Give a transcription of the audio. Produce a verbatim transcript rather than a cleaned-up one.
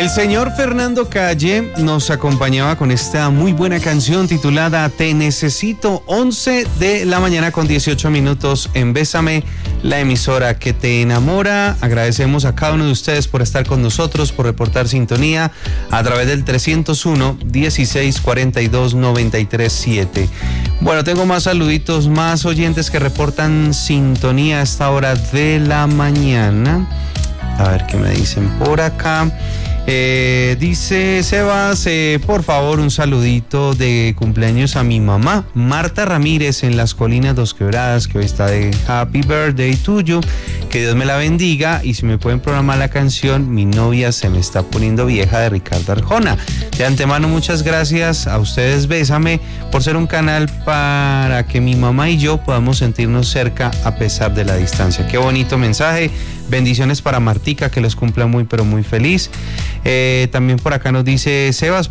El señor Fernando Calle nos acompañaba con esta muy buena canción titulada Te Necesito, once de la mañana con dieciocho minutos en Bésame, la emisora que te enamora. Agradecemos a cada uno de ustedes por estar con nosotros, por reportar sintonía a través del trescientos uno, dieciséis cuarenta y dos, noventa y tres siete. Bueno, tengo más saluditos, más oyentes que reportan sintonía a esta hora de la mañana. A ver qué me dicen por acá. Eh, dice Sebas, eh, por favor, un saludito de cumpleaños a mi mamá, Marta Ramírez, en Las Colinas Dos Quebradas, que hoy está de Happy Birthday tuyo. Que Dios me la bendiga, y si me pueden programar la canción Mi novia se me está poniendo vieja, de Ricardo Arjona. De antemano, muchas gracias a ustedes, Bésame, por ser un canal para que mi mamá y yo podamos sentirnos cerca a pesar de la distancia. Qué bonito mensaje. Bendiciones para Martica, que los cumpla muy pero muy feliz. Eh, también por acá nos dice Sebas,